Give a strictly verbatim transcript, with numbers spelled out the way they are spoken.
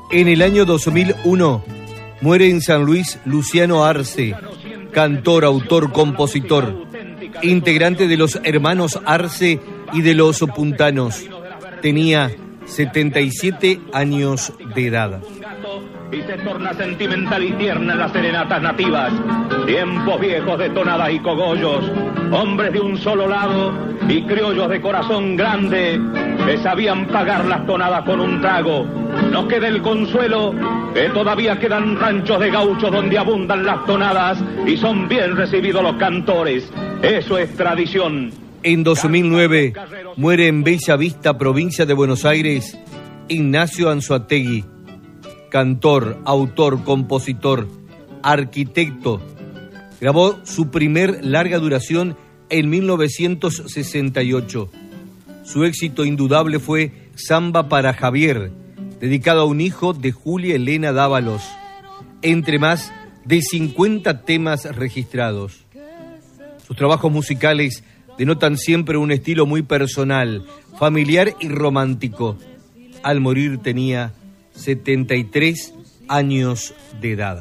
En el año dos mil uno muere en San Luis Luciano Arce, cantor, autor, compositor, integrante de los Hermanos Arce y de los Puntanos. Tenía setenta y siete años de edad. Y se torna sentimental y tierna en las serenatas nativas. Tiempos viejos de tonadas y cogollos, hombres de un solo lado y criollos de corazón grande que sabían pagar las tonadas con un trago. Nos queda el consuelo que todavía quedan ranchos de gauchos donde abundan las tonadas y son bien recibidos los cantores. Eso es tradición. En dos mil nueve muere en Bella Vista, provincia de Buenos Aires, Ignacio Anzoátegui, cantor, autor, compositor, arquitecto. Grabó su primer larga duración en mil novecientos sesenta y ocho. Su éxito indudable fue Samba para Javier, dedicado a un hijo de Julia Elena Dávalos, entre más de cincuenta temas registrados. Sus trabajos musicales denotan siempre un estilo muy personal, familiar y romántico. Al morir tenía setenta y tres años de edad.